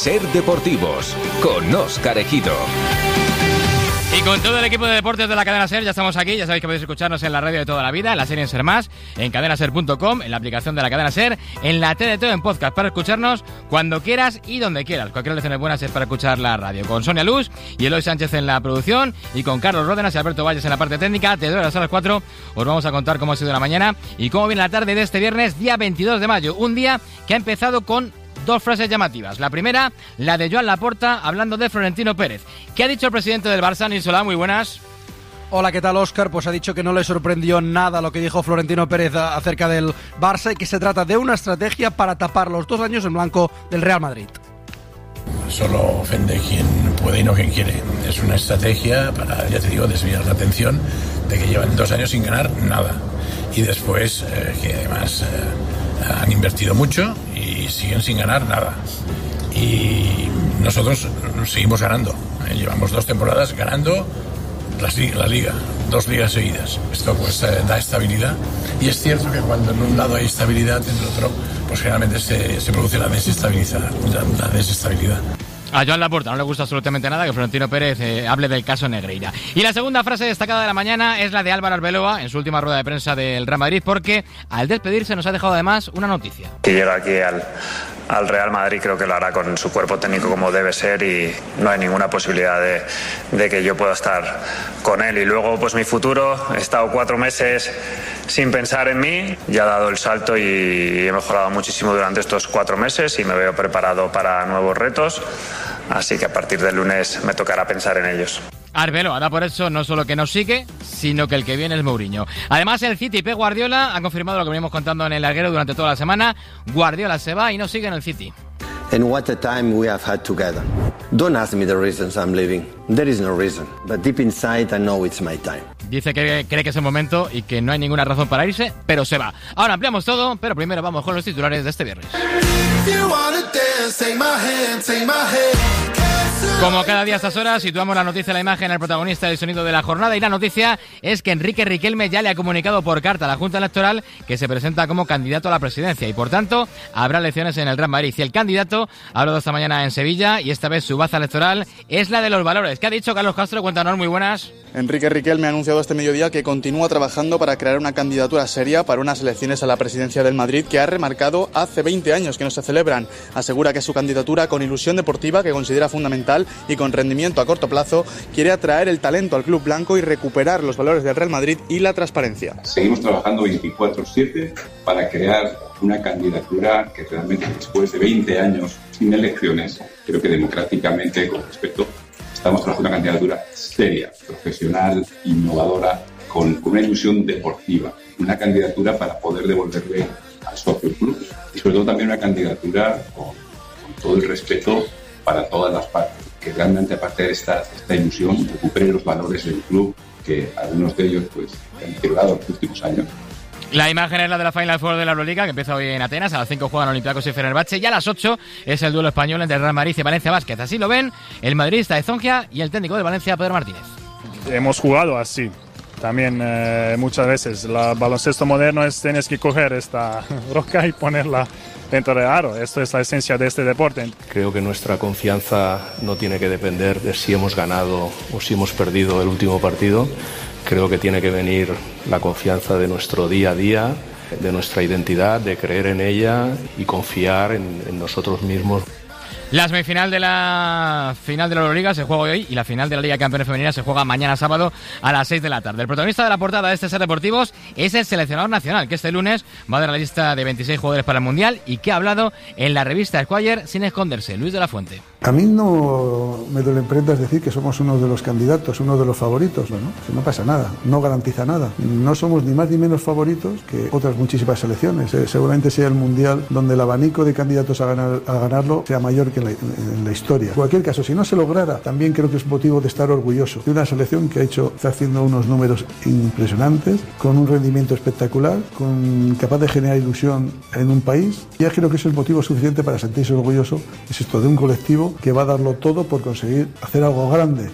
Ser Deportivos, con Óscar Ejido. Y con todo el equipo de deportes de la cadena SER ya estamos aquí. Ya sabéis que podéis escucharnos en la radio de toda la vida, en la serie en SER Más, en cadenaser.com, en la aplicación de la cadena SER, en la TDT en podcast, para escucharnos cuando quieras y donde quieras. Cualquier lección es buena es para escuchar la radio. Con Sonia Luz y Eloy Sánchez en la producción y con Carlos Ródenas y Alberto Valles en la parte técnica. Desde horas a las 4 os vamos a contar cómo ha sido la mañana y cómo viene la tarde de este viernes, día 22 de mayo. Un día que ha empezado con dos frases llamativas. La primera, la de Joan Laporta, hablando de Florentino Pérez. ¿Qué ha dicho el presidente del Barça, Nil Solà? Muy buenas. Hola, ¿qué tal, Óscar? Pues ha dicho que no le sorprendió nada lo que dijo Florentino Pérez acerca del Barça y que se trata de una estrategia para tapar los 2 años en blanco del Real Madrid. Solo ofende quien puede y no quien quiere. Es una estrategia para, ya te digo, desviar la atención de que llevan 2 años sin ganar nada. Y después, que además han invertido mucho y siguen sin ganar nada. Y nosotros seguimos ganando. Llevamos 2 temporadas ganando la liga, 2 ligas seguidas. Esto pues da estabilidad. Y es cierto que cuando en un lado hay estabilidad, en el otro, pues generalmente se produce la desestabilidad. A Joan Laporta no le gusta absolutamente nada que Florentino Pérez hable del caso Negreira. Y la segunda frase destacada de la mañana es la de Álvaro Arbeloa en su última rueda de prensa del Real Madrid, porque al despedirse nos ha dejado además una noticia. Si llega aquí al Real Madrid, creo que lo hará con su cuerpo técnico como debe ser y no hay ninguna posibilidad de que yo pueda estar con él. Y luego pues mi futuro, he estado 4 meses sin pensar en mí, ya he dado el salto y he mejorado muchísimo durante estos 4 meses y me veo preparado para nuevos retos. Así que a partir del lunes me tocará pensar en ellos. Arbeloa da por eso no solo que nos sigue, sino que el que viene es Mourinho. Además, el City y Pep Guardiola han confirmado lo que venimos contando en el larguero durante toda la semana. Guardiola se va y no sigue en el City. And what a time we have had together. Don't ask me the reasons I'm leaving. There is no reason. But deep inside I know it's my time. Dice que cree que es el momento y que no hay ninguna razón para irse, pero se va. Ahora ampliamos todo, pero primero vamos con los titulares de este viernes. Como cada día a estas horas, situamos la noticia, la imagen, el protagonista del sonido de la jornada, y la noticia es que Enrique Riquelme ya le ha comunicado por carta a la Junta Electoral que se presenta como candidato a la presidencia y por tanto habrá elecciones en el Real Madrid. Y el candidato ha hablado esta mañana en Sevilla y esta vez su baza electoral es la de los valores. ¿Qué ha dicho Carlos Castro? Cuéntanos, muy buenas. Enrique Riquelme ha anunciado este mediodía que continúa trabajando para crear una candidatura seria para unas elecciones a la presidencia del Madrid que ha remarcado hace 20 años que no se celebran. Asegura que su candidatura, con ilusión deportiva que considera fundamental y con rendimiento a corto plazo, quiere atraer el talento al club blanco y recuperar los valores del Real Madrid y la transparencia. Seguimos trabajando 24/7 para crear una candidatura que realmente, después de 20 años sin elecciones, creo que democráticamente, con respeto, estamos trabajando una candidatura seria, profesional, innovadora, con una ilusión deportiva. Una candidatura para poder devolverle al socio club y sobre todo también una candidatura con todo el respeto para todas las partes. Que realmente, aparte de esta ilusión, recupere los valores del club, que algunos de ellos pues han deteriorado en los últimos años. La imagen es la de la Final Four de la Euroliga, que empieza hoy en Atenas. A las 5 juegan Olympiacos y Fenerbahce, y a las 8 es el duelo español entre Real Madrid y Valencia Basket. Así lo ven el madridista de Zongia y el técnico de Valencia, Pedro Martínez. Hemos jugado así. También muchas veces el baloncesto moderno tienes que coger esta roca y ponerla dentro del aro. Esto es la esencia de este deporte. Creo que nuestra confianza no tiene que depender de si hemos ganado o si hemos perdido el último partido. Creo que tiene que venir la confianza de nuestro día a día, de nuestra identidad, de creer en ella y confiar en nosotros mismos. La semifinal de la final de la Euroliga se juega hoy y la final de la Liga de Campeones Femenina se juega mañana sábado a las 6 de la tarde. El protagonista de la portada de este Ser Deportivos es el seleccionador nacional, que este lunes va a dar la lista de 26 jugadores para el Mundial y que ha hablado en la revista Esquire sin esconderse. Luis de la Fuente. A mí no me duele en prendas decir que somos uno de los candidatos, uno de los favoritos. Bueno, no pasa nada, no garantiza nada. No somos ni más ni menos favoritos que otras muchísimas selecciones. Seguramente sea el Mundial donde el abanico de candidatos a ganarlo sea mayor que en la historia. En cualquier caso, si no se lograra, también creo que es motivo de estar orgulloso de una selección que está haciendo unos números impresionantes, con un rendimiento espectacular, capaz de generar ilusión en un país. Ya creo que eso es motivo suficiente para sentirse orgulloso. Es esto de un colectivo que va a darlo todo por conseguir hacer algo grande.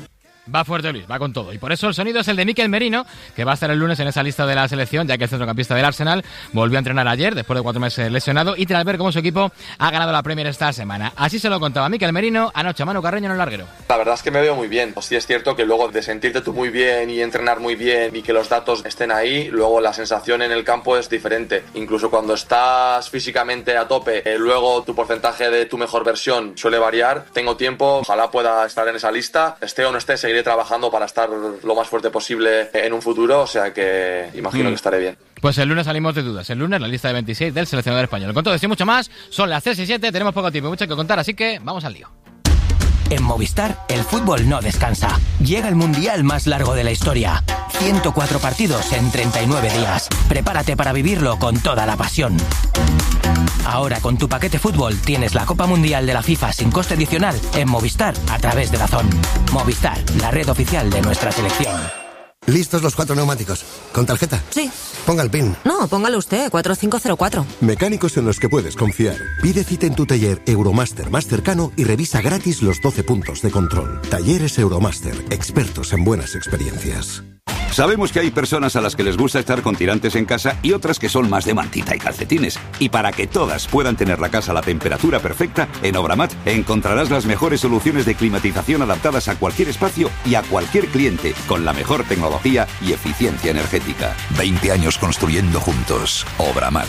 Va fuerte Luis, va con todo. Y por eso el sonido es el de Mikel Merino, que va a estar el lunes en esa lista de la selección, ya que el centrocampista del Arsenal volvió a entrenar ayer, después de 4 meses lesionado, y tras ver cómo su equipo ha ganado la Premier esta semana. Así se lo contaba Mikel Merino anoche a Manu Carreño en el larguero. La verdad es que me veo muy bien. Sí es cierto que luego de sentirte tú muy bien y entrenar muy bien y que los datos estén ahí, luego la sensación en el campo es diferente. Incluso cuando estás físicamente a tope, luego tu porcentaje de tu mejor versión suele variar. Tengo tiempo, ojalá pueda estar en esa lista. Esté o no esté, seguiré trabajando para estar lo más fuerte posible en un futuro, o sea que imagino que estaré bien. Pues el lunes salimos de dudas. El lunes la lista de 26 del seleccionador español. Con todo esto y mucho más, son las 3:07, tenemos poco tiempo, mucho que contar, así que vamos al lío. En Movistar, el fútbol no descansa. Llega el mundial más largo de la historia. 104 partidos en 39 días. Prepárate para vivirlo con toda la pasión. Ahora con tu paquete fútbol tienes la Copa Mundial de la FIFA sin coste adicional en Movistar a través de DAZN. Movistar, la red oficial de nuestra selección. ¿Listos los 4 neumáticos? ¿Con tarjeta? Sí. Ponga el PIN. No, póngalo usted, 4504. Mecánicos en los que puedes confiar. Pide cita en tu taller Euromaster más cercano y revisa gratis los 12 puntos de control. Talleres Euromaster, expertos en buenas experiencias. Sabemos que hay personas a las que les gusta estar con tirantes en casa y otras que son más de mantita y calcetines. Y para que todas puedan tener la casa a la temperatura perfecta, en Obramat encontrarás las mejores soluciones de climatización adaptadas a cualquier espacio y a cualquier cliente, con la mejor tecnología y eficiencia energética. 20 años construyendo juntos. Obramat.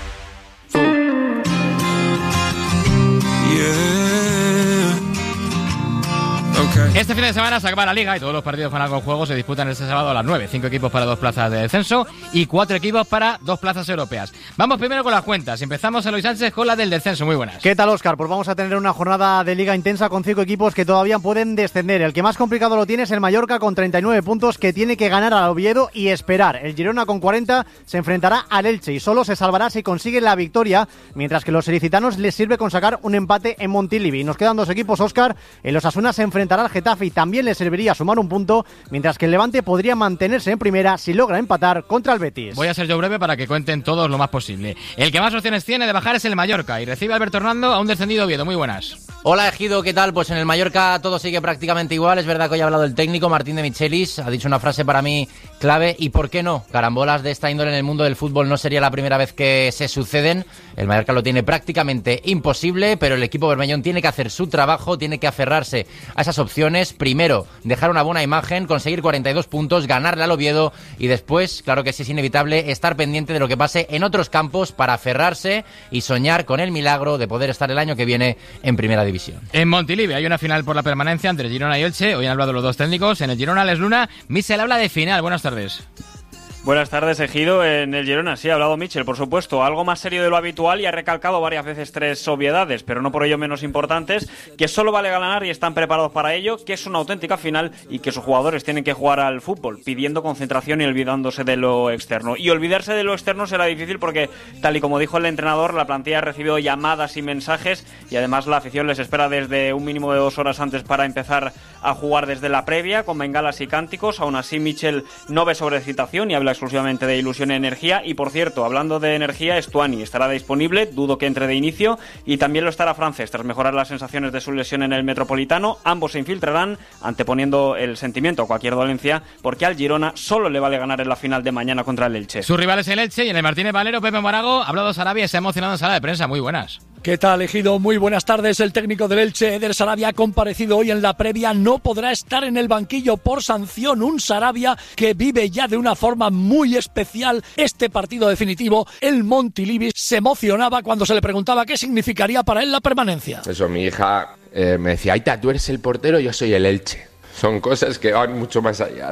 Este fin de semana se acaba la Liga y todos los partidos con juego se disputan este sábado a las 9. 5 equipos para 2 plazas de descenso y 4 equipos para 2 plazas europeas. Vamos primero con las cuentas. Empezamos a Luis Sánchez con la del descenso. Muy buenas. ¿Qué tal, Óscar? Pues vamos a tener una jornada de Liga intensa con 5 equipos que todavía pueden descender. El que más complicado lo tiene es el Mallorca con 39 puntos, que tiene que ganar al Oviedo y esperar. El Girona con 40 se enfrentará al Elche y solo se salvará si consigue la victoria, mientras que los ilicitanos les sirve con sacar un empate en Montilivi. Nos quedan 2 equipos, Óscar. El Osasuna se enfrentará al Getafe y también le serviría sumar un punto, mientras que el Levante podría mantenerse en primera si logra empatar contra el Betis. Voy a ser yo breve para que cuenten todos lo más posible. El que más opciones tiene de bajar es el Mallorca y recibe a Alberto Hernando a un descendido Oviedo. Muy buenas. Hola, Ejido, ¿qué tal? Pues en el Mallorca todo sigue prácticamente igual. Es verdad que hoy ha hablado el técnico Martín de Michelis, ha dicho una frase para mí clave. ¿Y por qué no? Carambolas de esta índole en el mundo del fútbol no sería la primera vez que se suceden. El Mallorca lo tiene prácticamente imposible, pero el equipo bermellón tiene que hacer su trabajo, tiene que aferrarse a esas opciones. Primero, dejar una buena imagen, conseguir 42 puntos, ganarle al Oviedo y después, claro que sí es inevitable, estar pendiente de lo que pase en otros campos para aferrarse y soñar con el milagro de poder estar el año que viene en primera división. En Montilivi hay una final por la permanencia entre Girona y Elche. Hoy han hablado los dos técnicos. En el Girona, Les Luna, Michel habla de final. Buenas tardes. Buenas tardes, Ejido. En el Girona sí ha hablado Michel, por supuesto, algo más serio de lo habitual y ha recalcado varias veces 3 obviedades, pero no por ello menos importantes, que solo vale ganar y están preparados para ello, que es una auténtica final y que sus jugadores tienen que jugar al fútbol, pidiendo concentración y olvidándose de lo externo. Y olvidarse de lo externo será difícil porque, tal y como dijo el entrenador, la plantilla ha recibido llamadas y mensajes y además la afición les espera desde un mínimo de 2 horas antes para empezar a jugar desde la previa, con bengalas y cánticos. Aún así, Michel no ve sobrecitación y habla exclusivamente de ilusión y energía. Y por cierto, hablando de energía, Stuani estará disponible, dudo que entre de inicio, y también lo estará Francés tras mejorar las sensaciones de su lesión en el Metropolitano. Ambos se infiltrarán, anteponiendo el sentimiento a cualquier dolencia, porque al Girona solo le vale ganar en la final de mañana contra el Elche. Su rival es el Elche y en el Martínez Valero, Pepe Morago ha hablado de Sarabia y se ha emocionado en sala de prensa. Muy buenas. ¿Qué tal, Ejido? Muy buenas tardes. El técnico del Elche, Eder Sarabia, ha comparecido hoy en la previa. No podrá estar en el banquillo por sanción. Un Sarabia que vive ya de una forma muy especial este partido definitivo. El Montilivi se emocionaba cuando se le preguntaba qué significaría para él la permanencia. Eso, mi hija me decía, Aita, tú eres el portero, yo soy el Elche. Son cosas que van mucho más allá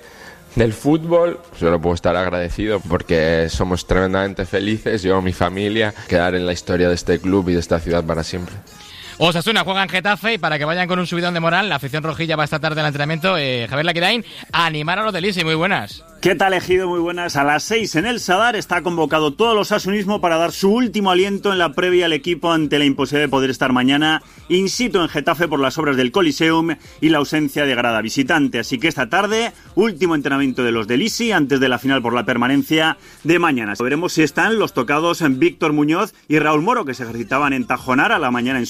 del fútbol. Solo puedo estar agradecido porque somos tremendamente felices, yo, mi familia, quedar en la historia de este club y de esta ciudad para siempre. Osasuna juega en Getafe y para que vayan con un subidón de moral, la afición rojilla va esta tarde al entrenamiento. Javier Laquidain, a animar a los del Lisi. Muy buenas. ¿Qué tal, Ejido? Muy buenas. A las 6 en el Sadar está convocado todo el osasunismo para dar su último aliento en la previa al equipo ante la imposibilidad de poder estar mañana in situ en Getafe por las obras del Coliseum y la ausencia de grada visitante. Así que esta tarde, último entrenamiento de los del Lisi antes de la final por la permanencia de mañana. Veremos si están los tocados Víctor Muñoz y Raúl Moro, que se ejercitaban en Tajonar a la mañana en solitario,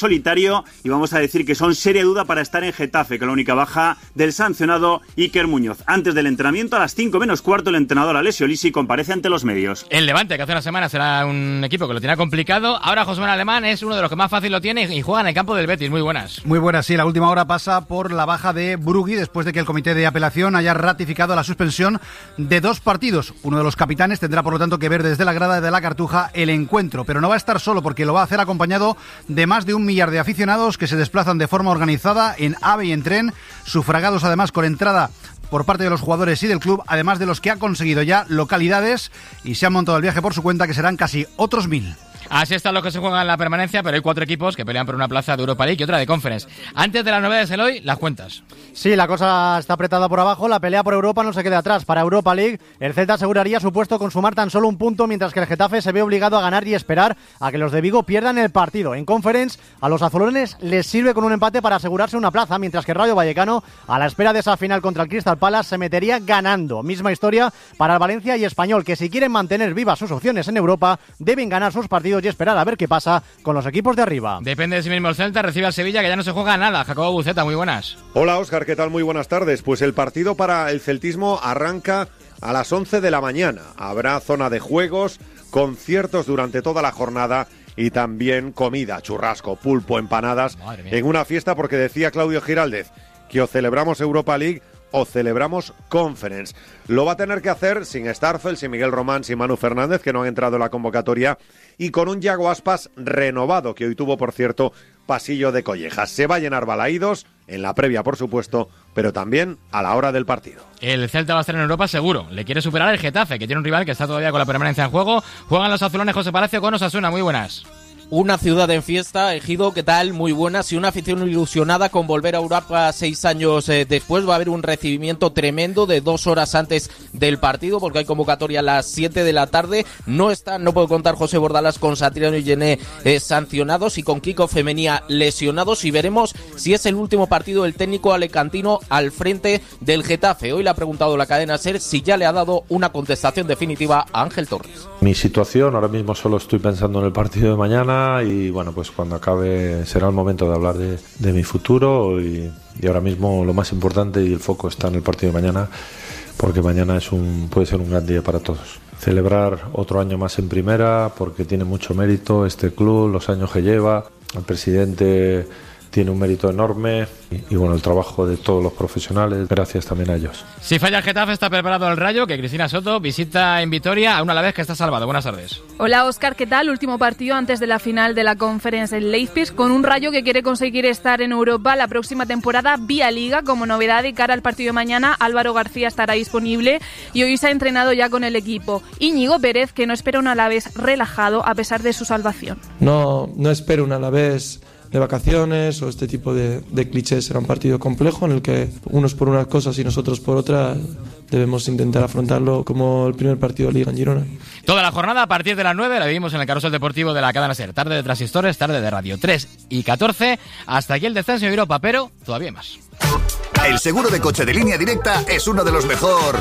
Rosario y vamos a decir que son seria duda para estar en Getafe, con la única baja del sancionado Iker Muñoz. Antes del entrenamiento, a las 5 menos cuarto, el entrenador Alessio Lisi comparece ante los medios. El Levante, que hace una semana será un equipo que lo tiene complicado, ahora José Manuel Alemán es uno de los que más fácil lo tiene y juega en el campo del Betis. Muy buenas. Muy buenas, sí. La última hora pasa por la baja de Brugui después de que el comité de apelación haya ratificado la suspensión de 2 partidos. Uno de los capitanes tendrá, por lo tanto, que ver desde la grada de la Cartuja el encuentro, pero no va a estar solo porque lo va a hacer acompañado de más de 1 millar de aficionados que se desplazan de forma organizada en AVE y en tren, sufragados además con entrada por parte de los jugadores y del club, además de los que ha conseguido ya localidades y se han montado el viaje por su cuenta, que serán casi otros 1000. Así están los que se juegan en la permanencia, pero hay 4 equipos que pelean por una plaza de Europa League y otra de Conference. Antes de las novedades del hoy, las cuentas. Sí, la cosa está apretada por abajo, la pelea por Europa no se queda atrás. Para Europa League, el Celta aseguraría su puesto con sumar tan solo 1 punto, mientras que el Getafe se ve obligado a ganar y esperar a que los de Vigo pierdan el partido. En Conference, a los azulones les sirve con un empate para asegurarse una plaza, mientras que el Rayo Vallecano, a la espera de esa final contra el Crystal Palace, se metería ganando. Misma historia para el Valencia y Español, que si quieren mantener vivas sus opciones en Europa, deben ganar sus partidos y esperar a ver qué pasa con los equipos de arriba. Depende de sí mismo el Celta, recibe al Sevilla, que ya no se juega nada. Jacobo Buceta, muy buenas. Hola Óscar, ¿qué tal? Muy buenas tardes. Pues el partido para el celtismo arranca a las 11 de la mañana. Habrá zona de juegos, conciertos durante toda la jornada y también comida, churrasco, pulpo, empanadas, en una fiesta, porque decía Claudio Giraldez que o celebramos Europa League o celebramos Conference. Lo va a tener que hacer sin Starfel, sin Miguel Román, sin Manu Fernández, que no han entrado en la convocatoria, y con un Yago Aspas renovado, que hoy tuvo, por cierto, pasillo de collejas. Se va a llenar Balaídos, en la previa, por supuesto, pero también a la hora del partido. El Celta va a estar en Europa seguro. Le quiere superar el Getafe, que tiene un rival que está todavía con la permanencia en juego. Juegan los azulones José Palacio con Osasuna. Muy buenas. Una ciudad en fiesta, Ejido, ¿qué tal? Muy buenas, y una afición ilusionada con volver a Europa 6 años después. Va a haber un recibimiento tremendo de 2 horas antes del partido, porque hay convocatoria a las 7 de la tarde. No puedo contar José Bordalás con Satriano y Gené sancionados y con Kiko Femenía lesionados, y veremos si es el último partido del técnico alicantino al frente del Getafe. Hoy le ha preguntado la cadena SER si ya le ha dado una contestación definitiva a Ángel Torres. Mi situación, ahora mismo solo estoy pensando en el partido de mañana. Y bueno, pues cuando acabe será el momento de hablar de mi futuro y ahora mismo lo más importante y el foco está en el partido de mañana, porque mañana puede ser un gran día para todos. Celebrar otro año más en primera, porque tiene mucho mérito este club, los años que lleva, el presidente tiene un mérito enorme y bueno, el trabajo de todos los profesionales, gracias también a ellos. Si falla el Getafe, está preparado el Rayo, que Cristina Soto visita en Vitoria a un Alavés que está salvado. Buenas tardes. Hola Óscar, ¿qué tal? Último partido antes de la final de la Conference en Leipzig, con un Rayo que quiere conseguir estar en Europa la próxima temporada vía Liga. Como novedad, de cara al partido de mañana, Álvaro García estará disponible y hoy se ha entrenado ya con el equipo. Íñigo Pérez, que no espera un Alavés relajado a pesar de su salvación. No espero un Alavés de vacaciones o este tipo de clichés. Será un partido complejo en el que unos por unas cosas y nosotros por otras debemos intentar afrontarlo como el primer partido de Liga en Girona. Toda la jornada a partir de las 9 la vivimos en el Carrusel Deportivo de la cadena SER. Tarde de Transistores, tarde de Radio 3 y 14. Hasta aquí el descenso en Europa, pero todavía hay más. El seguro de coche de Línea Directa es uno de los mejor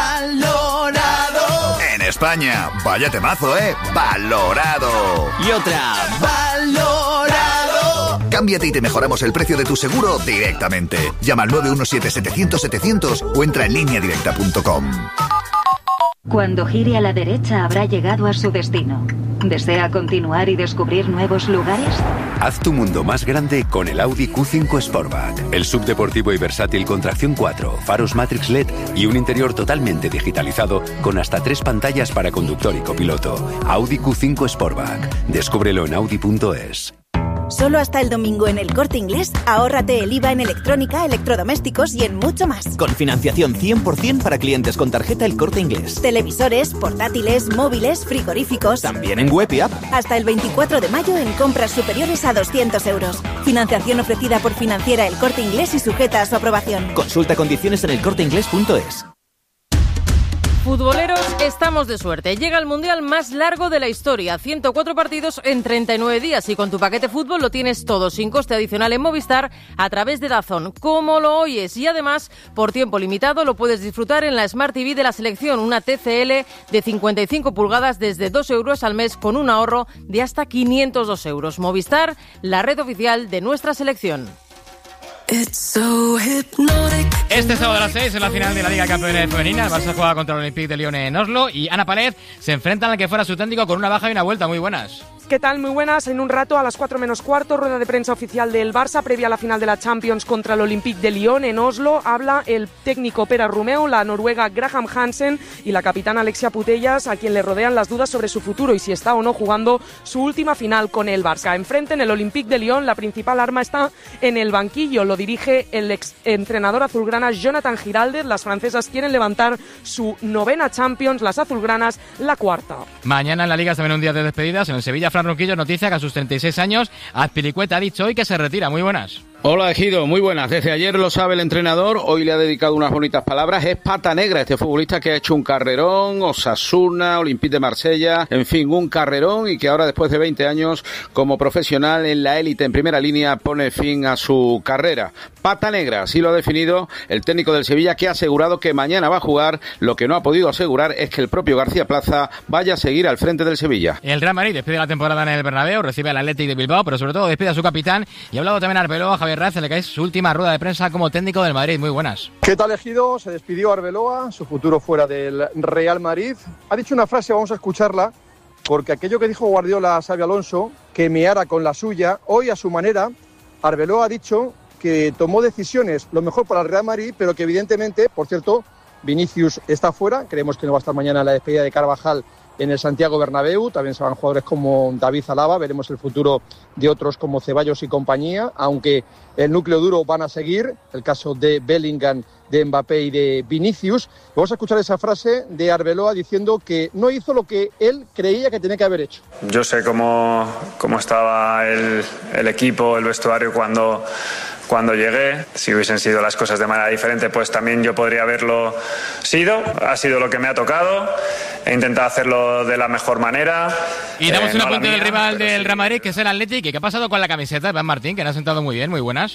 valorado en España. Vaya temazo, valorado. Y otra, valorado. Cámbiate y te mejoramos el precio de tu seguro directamente. Llama al 917-700-700 o entra en lineadirecta.com. Cuando gire a la derecha habrá llegado a su destino. ¿Desea continuar y descubrir nuevos lugares? Haz tu mundo más grande con el Audi Q5 Sportback. El subdeportivo y versátil con tracción 4, faros Matrix LED y un interior totalmente digitalizado con hasta 3 pantallas para conductor y copiloto. Audi Q5 Sportback. Descúbrelo en audi.es. Solo hasta el domingo en El Corte Inglés, ahórrate el IVA en electrónica, electrodomésticos y en mucho más. Con financiación 100% para clientes con tarjeta El Corte Inglés. Televisores, portátiles, móviles, frigoríficos. También en web y app. Hasta el 24 de mayo en compras superiores a 200 euros. Financiación ofrecida por Financiera El Corte Inglés y sujeta a su aprobación. Consulta condiciones en elcorteinglés.es. Futboleros, estamos de suerte. Llega el Mundial más largo de la historia, 104 partidos en 39 días y con tu paquete fútbol lo tienes todo sin coste adicional en Movistar a través de DAZN, como lo oyes, y además por tiempo limitado lo puedes disfrutar en la Smart TV de la selección, una TCL de 55 pulgadas desde 2 euros al mes con un ahorro de hasta 502 euros. Movistar, la red oficial de nuestra selección. Este sábado a las 6 en la final de la Liga Campeones Femenina, el Barça juega contra el Olympique de Lyon en Oslo y Ana Palet se enfrentan al que fuera su técnico con una baja y una vuelta. Muy buenas. ¿Qué tal? Muy buenas. En un rato, a las 4 menos cuarto, rueda de prensa oficial del Barça previa a la final de la Champions contra el Olympique de Lyon en Oslo. Habla el técnico Pere Romeu, la noruega Graham Hansen y la capitana Alexia Putellas, a quien le rodean las dudas sobre su futuro y si está o no jugando su última final con el Barça. Enfrente, en el Olympique de Lyon, la principal arma está en el banquillo. Lo dirige el exentrenador azulgrana Jonathan Giraldez. Las francesas quieren levantar su 9ª Champions, las azulgranas la 4ª. Mañana en la Liga es también un día de despedidas. En el Sevilla, Fran Ronquillo noticia que a sus 36 años Azpilicueta ha dicho hoy que se retira. Muy buenas. Hola, Ejido, muy buenas. Desde ayer lo sabe el entrenador, hoy le ha dedicado unas bonitas palabras. Es pata negra este futbolista que ha hecho un carrerón, Osasuna, Olympique de Marsella, en fin, un carrerón, y que ahora después de 20 años como profesional en la élite en primera línea pone fin a su carrera. Pata negra, así lo ha definido el técnico del Sevilla, que ha asegurado que mañana va a jugar. Lo que no ha podido asegurar es que el propio García Plaza vaya a seguir al frente del Sevilla. El Real Madrid despide la temporada en el Bernabéu, recibe al Athletic de Bilbao, pero sobre todo despide a su capitán, y ha hablado también Arbeloa, Javier Raz, en la que es su última rueda de prensa como técnico del Madrid. Muy buenas. ¿Qué tal, Ejido? Se despidió Arbeloa, su futuro fuera del Real Madrid. Ha dicho una frase, vamos a escucharla, porque aquello que dijo Guardiola a Xabi Alonso, que meara con la suya, hoy a su manera, Arbeloa ha dicho que tomó decisiones lo mejor para el Real Madrid, pero que evidentemente, por cierto, Vinicius está fuera, creemos que no va a estar mañana en la despedida de Carvajal en el Santiago Bernabéu, también se van jugadores como David Alaba, veremos el futuro de otros como Ceballos y compañía, aunque el núcleo duro van a seguir, el caso de Bellingham, de Mbappé y de Vinicius. Vamos a escuchar esa frase de Arbeloa diciendo que no hizo lo que él creía que tenía que haber hecho. Yo sé cómo estaba el equipo, el vestuario cuando llegué. Si hubiesen sido las cosas de manera diferente, pues también yo podría haberlo sido. Ha sido lo que me ha tocado. He intentado hacerlo de la mejor manera. Y damos un apunte del rival del Real Madrid, que es el Athletic. ¿Qué ha pasado con la camiseta de Iván Martín, que le ha sentado muy bien? Muy buenas.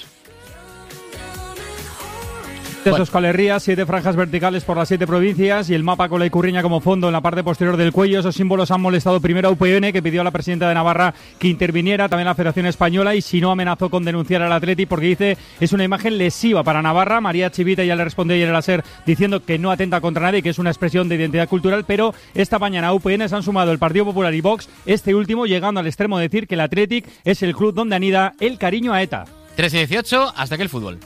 Euskal Herria, 7 franjas verticales por las 7 provincias y el mapa con la Icurriña como fondo en la parte posterior del cuello. Esos símbolos han molestado primero a UPN, que pidió a la presidenta de Navarra que interviniera, también la Federación Española, y si no amenazó con denunciar al Athletic porque dice es una imagen lesiva para Navarra. María Chivita ya le respondió ayer en la SER diciendo que no atenta contra nadie, que es una expresión de identidad cultural, pero esta mañana a UPN se han sumado el Partido Popular y Vox, este último llegando al extremo de decir que el Athletic es el club donde anida el cariño a ETA. 3:18, hasta aquí el fútbol.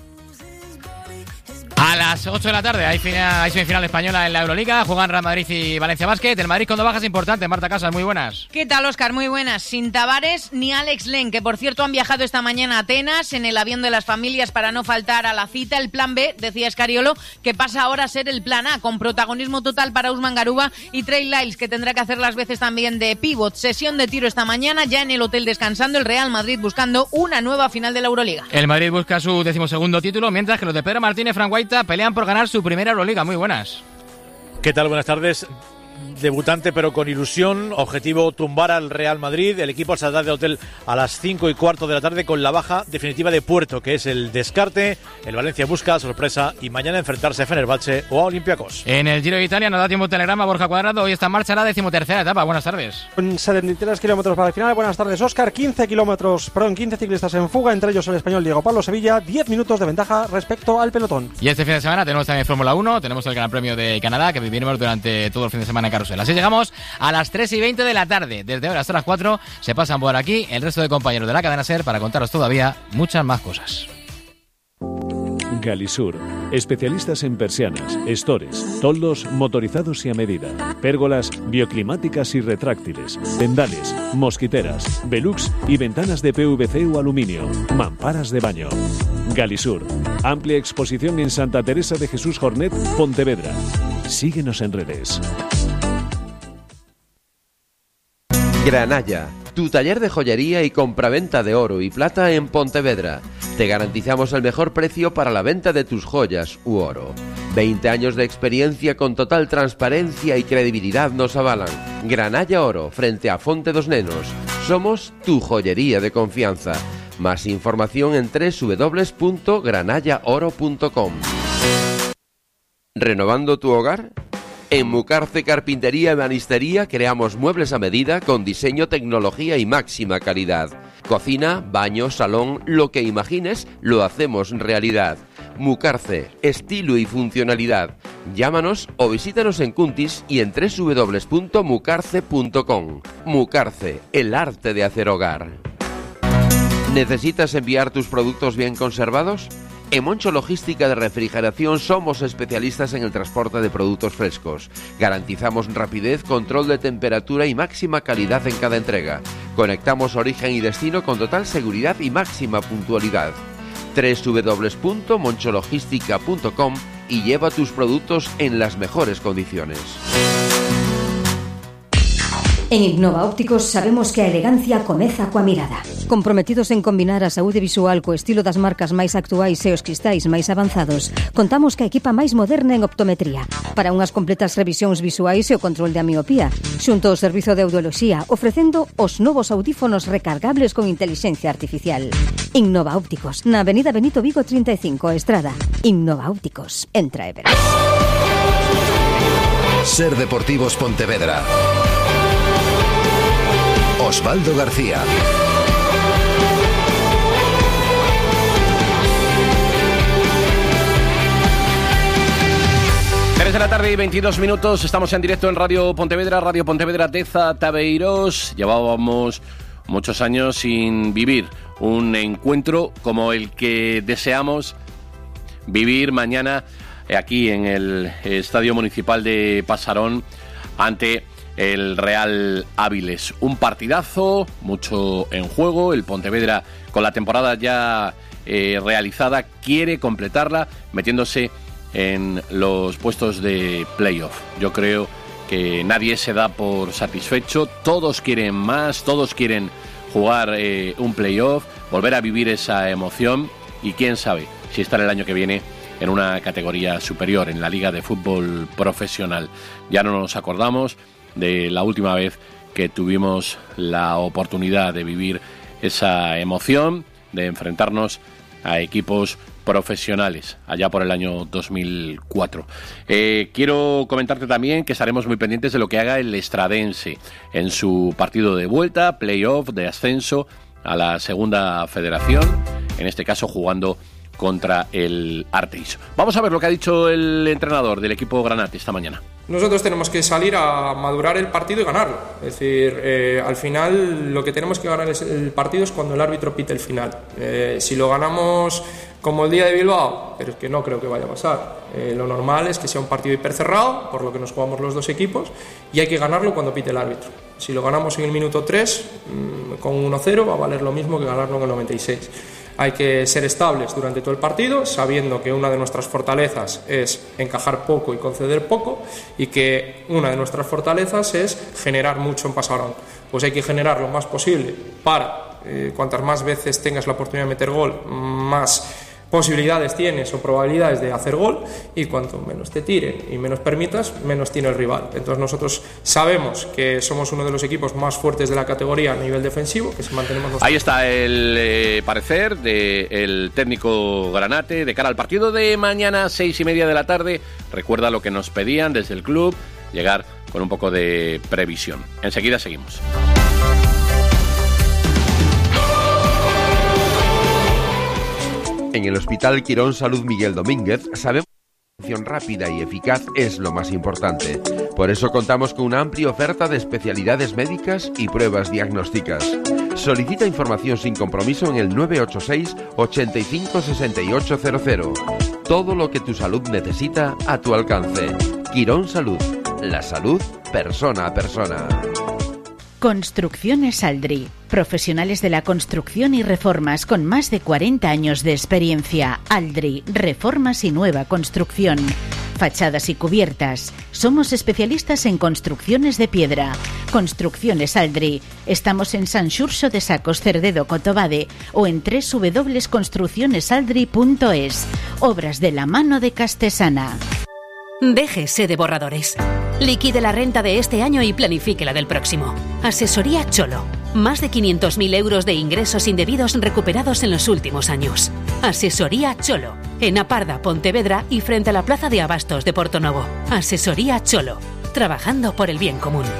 A las 8 de la tarde hay semifinal española en la Euroliga. Juegan Real Madrid y Valencia Basket. El Madrid con 2 bajas importantes. Marta Casas, muy buenas. ¿Qué tal, Óscar? Muy buenas. Sin Tavares ni Alex Len, que por cierto han viajado esta mañana a Atenas en el avión de las familias para no faltar a la cita. El plan B, decía Escariolo, que pasa ahora a ser el plan A, con protagonismo total para Usman Garuba y Trey Lyles, que tendrá que hacer las veces también de pívot. Sesión de tiro esta mañana, ya en el hotel descansando. El Real Madrid buscando una nueva final de la Euroliga. El Madrid busca su 12º título, mientras que los de Pedro Martínez y Frank Guaita pelean por ganar su primera Euroliga. Muy buenas. ¿Qué tal? Buenas tardes. Debutante pero con ilusión, objetivo tumbar al Real Madrid. El equipo saldrá de hotel a las 5:15 de la tarde con la baja definitiva de Puerto, que es el descarte. El Valencia busca sorpresa y mañana enfrentarse a Fenerbahce o a Olympiacos. En el Giro de Italia nos da tiempo telegrama Borja Cuadrado. Hoy está en marcha la 13ª etapa. Buenas tardes. Con 73 kilómetros para el final. Buenas tardes, Óscar. 15 ciclistas en fuga, entre ellos el español Diego Pablo Sevilla. 10 minutos de ventaja respecto al pelotón. Y este fin de semana tenemos también Fórmula 1. Tenemos el Gran Premio de Canadá, que viviremos durante todo el fin de semana en carrusel. Así llegamos a las 3:20 de la tarde. Desde ahora hasta las 4 se pasan por aquí el resto de compañeros de la cadena SER para contaros todavía muchas más cosas. Galisur, especialistas en persianas, estores, toldos motorizados y a medida, pérgolas bioclimáticas y retráctiles, tendales, mosquiteras, velux y ventanas de PVC o aluminio, mamparas de baño. Galisur, amplia exposición en Santa Teresa de Jesús Jornet, Pontevedra. Síguenos en redes. Granalla, tu taller de joyería y compraventa de oro y plata en Pontevedra. Te garantizamos el mejor precio para la venta de tus joyas u oro. 20 años de experiencia con total transparencia y credibilidad nos avalan. Granalla Oro, frente a Fonte dos Nenos. Somos tu joyería de confianza. Más información en www.granallaoro.com. ¿Renovando tu hogar? En Mucarce Carpintería y Ebanistería creamos muebles a medida con diseño, tecnología y máxima calidad. Cocina, baño, salón, lo que imagines, lo hacemos realidad. Mucarce, estilo y funcionalidad. Llámanos o visítanos en Cuntis y en www.mucarce.com. Mucarce, el arte de hacer hogar. ¿Necesitas enviar tus productos bien conservados? En Moncho Logística de Refrigeración somos especialistas en el transporte de productos frescos. Garantizamos rapidez, control de temperatura y máxima calidad en cada entrega. Conectamos origen y destino con total seguridad y máxima puntualidad. www.monchologística.com y lleva tus productos en las mejores condiciones. En Innova Ópticos sabemos que a elegancia comeza coa mirada. Comprometidos en combinar a saúde visual co estilo das marcas máis actuais e os cristais máis avanzados, contamos ca equipa máis moderna en optometría para unhas completas revisións visuais e o control de miopía, xunto ao servizo de audioloxía, ofrecendo os novos audífonos recargables con inteligencia artificial. Innova Ópticos, na Avenida Benito Vigo 35, Estrada. Innova Ópticos, entra e verás. Ser Deportivos Pontevedra. Osvaldo García. De la tarde y 22 minutos, estamos en directo en Radio Pontevedra Teza Tabeiros. Llevábamos muchos años sin vivir un encuentro como el que deseamos vivir mañana aquí en el Estadio Municipal de Pasarón ante el Real Áviles. Un partidazo, mucho en juego. El Pontevedra, con la temporada ya realizada, quiere completarla metiéndose en los puestos de playoff. Yo creo que nadie se da por satisfecho, todos quieren más, todos quieren jugar un playoff, volver a vivir esa emoción y quién sabe si estar el año que viene en una categoría superior, en la Liga de Fútbol Profesional. Ya no nos acordamos de la última vez que tuvimos la oportunidad de vivir esa emoción, de enfrentarnos a equipos profesionales, allá por el año 2004. Quiero comentarte también que estaremos muy pendientes de lo que haga el Estradense en su partido de vuelta, playoff de ascenso a la Segunda Federación, en este caso jugando contra el Arteiso. Vamos a ver lo que ha dicho el entrenador del equipo Granate esta mañana. Nosotros tenemos que salir a madurar el partido y ganarlo. Es decir, al final lo que tenemos que ganar el partido es cuando el árbitro pite el final. Si lo ganamos como el día de Bilbao, pero es que no creo que vaya a pasar. Lo normal es que sea un partido hipercerrado, por lo que nos jugamos los dos equipos, y hay que ganarlo cuando pite el árbitro. Si lo ganamos en el minuto 3, con 1-0, va a valer lo mismo que ganarlo en el 96. Hay que ser estables durante todo el partido, sabiendo que una de nuestras fortalezas es encajar poco y conceder poco, y que una de nuestras fortalezas es generar mucho en Pasarón. Pues hay que generar lo más posible para, cuantas más veces tengas la oportunidad de meter gol, más posibilidades tienes o probabilidades de hacer gol, y cuanto menos te tiren y menos permitas, menos tiene el rival. Entonces nosotros sabemos que somos uno de los equipos más fuertes de la categoría a nivel defensivo, que si mantenemos... Ahí está el parecer del técnico Granate de cara al partido de mañana, 6:30 de la tarde. Recuerda lo que nos pedían desde el club, llegar con un poco de previsión. Enseguida seguimos. En el Hospital Quirón Salud Miguel Domínguez sabemos que la atención rápida y eficaz es lo más importante. Por eso contamos con una amplia oferta de especialidades médicas y pruebas diagnósticas. Solicita información sin compromiso en el 986 85 6800. Todo lo que tu salud necesita a tu alcance. Quirón Salud. La salud persona a persona. Construcciones Aldri. Profesionales de la construcción y reformas con más de 40 años de experiencia. Aldri, reformas y nueva construcción. fachadas y cubiertas. Somos especialistas en construcciones de piedra. Construcciones Aldri. Estamos en San Xurxo de Sacos, Cerdedo, Cotobade o en www.construccionesaldri.es. Obras de la mano de Castesana. Déjese de borradores. Liquide la renta de este año y planifique la del próximo. Asesoría Cholo. Más de 500.000 euros de ingresos indebidos recuperados en los últimos años. Asesoría Cholo. En Aparda, Pontevedra y frente a la Plaza de Abastos de Portonovo. Asesoría Cholo. Trabajando por el bien común.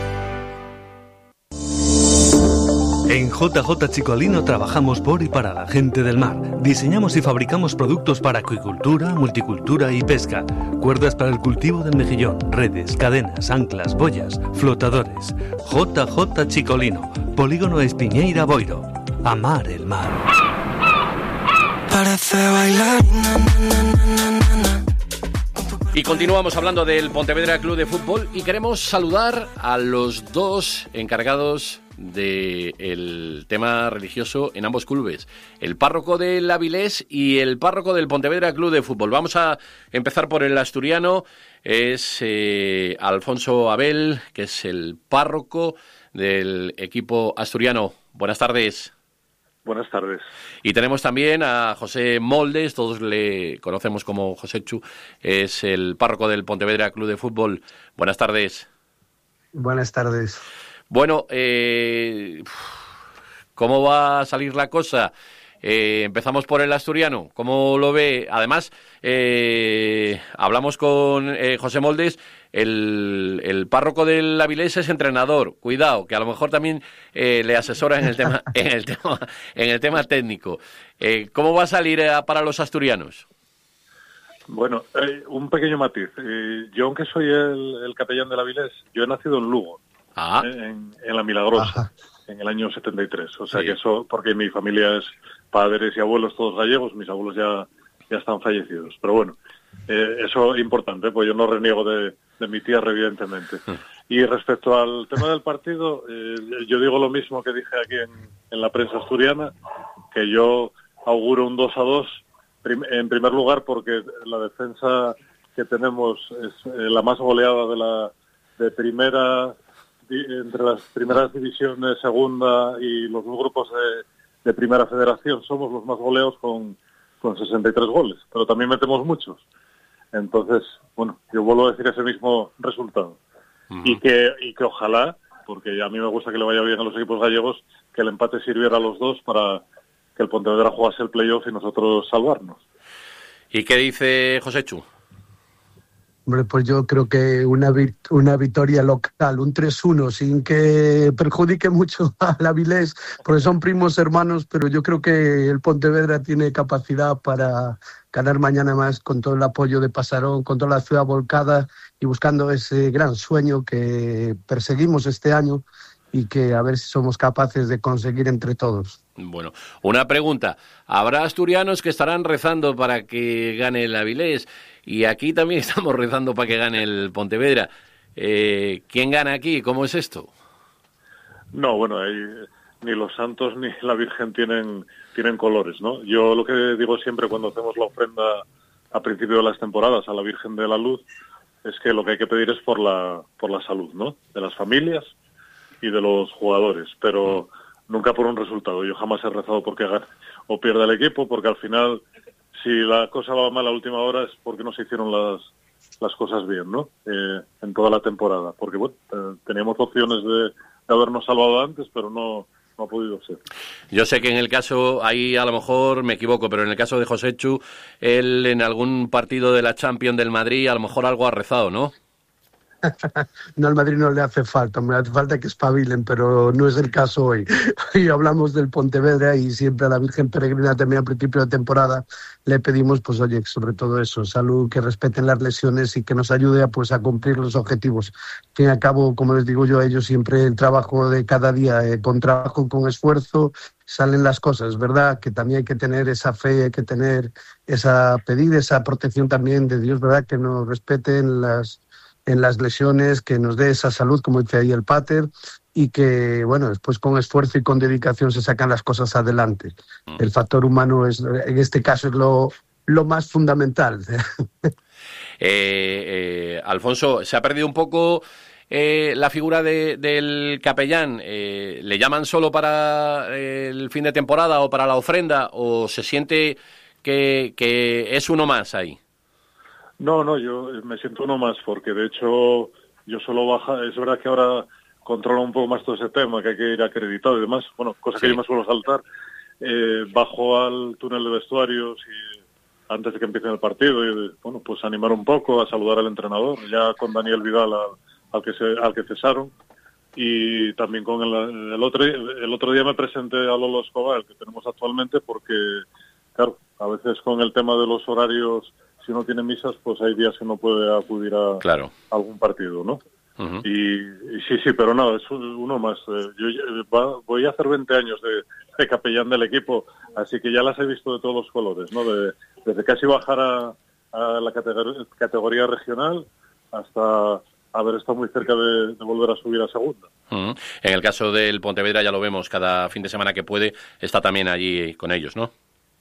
En JJ Chicolino trabajamos por y para la gente del mar. Diseñamos y fabricamos productos para acuicultura, multicultura y pesca. Cuerdas para el cultivo del mejillón, redes, cadenas, anclas, boyas, flotadores. JJ Chicolino, Polígono Espiñeira Boiro. Amar el mar. Parece bailar. Y continuamos hablando del Pontevedra Club de Fútbol y queremos saludar a los dos encargados del tema religioso en ambos clubes, el párroco del Avilés y el párroco del Pontevedra Club de Fútbol. Vamos a empezar por el asturiano, es Alfonso Abel, que es el párroco del equipo asturiano. Buenas tardes. Buenas tardes. Y tenemos también a José Moldes, todos le conocemos como José Chu, es el párroco del Pontevedra Club de Fútbol. Buenas tardes. Buenas tardes. Bueno, ¿cómo va a salir la cosa? Empezamos por el asturiano, ¿cómo lo ve? Además, hablamos con José Moldes, el párroco del Avilés es entrenador. Cuidado, que a lo mejor también le asesora en el tema, en el tema técnico. ¿Cómo va a salir para los asturianos? Bueno, un pequeño matiz. Yo, aunque soy el capellán del Avilés, yo he nacido en Lugo. En La Milagrosa, en el año 73. O sea que eso, porque mi familia es padres y abuelos todos gallegos, mis abuelos ya están fallecidos. Pero bueno, eso es importante, pues yo no reniego de mi tierra, evidentemente. Y respecto al tema del partido, yo digo lo mismo que dije aquí en la prensa asturiana, que yo auguro un 2-2, en primer lugar porque la defensa que tenemos es la más goleada de primera, entre las primeras divisiones, segunda y los dos grupos de primera federación, somos los más goleados con 63 goles, pero también metemos muchos. Entonces, bueno, yo vuelvo a decir ese mismo resultado. Y que ojalá, porque a mí me gusta que le vaya bien a los equipos gallegos, que el empate sirviera a los dos para que el Pontevedra jugase el playoff y nosotros salvarnos. ¿Y qué dice José Chu? Hombre, pues yo creo que una victoria local, un 3-1, sin que perjudique mucho al Avilés, porque son primos hermanos, pero yo creo que el Pontevedra tiene capacidad para ganar mañana más con todo el apoyo de Pasarón, con toda la ciudad volcada y buscando ese gran sueño que perseguimos este año y que a ver si somos capaces de conseguir entre todos. Bueno, una pregunta. Habrá asturianos que estarán rezando para que gane el Avilés y aquí también estamos rezando para que gane el Pontevedra. ¿Quién gana aquí? ¿Cómo es esto? No, bueno, ni los santos ni la Virgen tienen colores, ¿no? Yo lo que digo siempre cuando hacemos la ofrenda a principio de las temporadas a la Virgen de la Luz es que lo que hay que pedir es por la salud, ¿no? De las familias y de los jugadores, pero nunca por un resultado. Yo jamás he rezado porque gane o pierda el equipo, porque al final, si la cosa va mal a última hora es porque no se hicieron las cosas bien, ¿no? En toda la temporada, porque bueno, teníamos opciones de habernos salvado antes, pero no ha podido ser. Yo sé que en el caso, ahí a lo mejor me equivoco, pero en el caso de José Chu, él en algún partido de la Champions del Madrid a lo mejor algo ha rezado, ¿no? No, al Madrid no le hace falta, me hace falta que espabilen, pero no es el caso hoy. Hoy hablamos del Pontevedra y siempre a la Virgen Peregrina también al principio de temporada le pedimos, pues oye, sobre todo eso, salud, que respeten las lesiones y que nos ayude a cumplir los objetivos. Al fin y al cabo, como les digo yo a ellos, siempre el trabajo de cada día, con trabajo, con esfuerzo, salen las cosas, ¿verdad? Que también hay que tener esa fe, hay que tener pedir esa protección también de Dios, ¿verdad? Que nos respeten en las lesiones, que nos dé esa salud, como dice ahí el Pater, y que, bueno, después con esfuerzo y con dedicación se sacan las cosas adelante. El factor humano en este caso es lo más fundamental. Alfonso, ¿se ha perdido un poco la figura del capellán? ¿Le llaman solo para el fin de temporada o para la ofrenda, o se siente que es uno más ahí? No, yo me siento uno más, porque de hecho yo solo baja, es verdad que ahora controlo un poco más todo ese tema, que hay que ir acreditado y demás, bueno, cosa que yo me suelo saltar, bajo al túnel de vestuarios y antes de que empiece el partido y bueno, pues animar un poco, a saludar al entrenador, ya con Daniel Vidal al que cesaron, y también con el otro día me presenté a Lolo Escobar, el que tenemos actualmente, porque claro, a veces con el tema de los horarios, si uno tiene misas, pues hay días que no puede acudir a algún partido, ¿no? Uh-huh. Y sí, pero no, es uno más. Yo voy a hacer 20 años de capellán del equipo, así que ya las he visto de todos los colores, ¿no? Desde casi bajar a la categoría regional hasta haber estado muy cerca de volver a subir a segunda. Uh-huh. En el caso del Pontevedra ya lo vemos, cada fin de semana que puede está también allí con ellos, ¿no?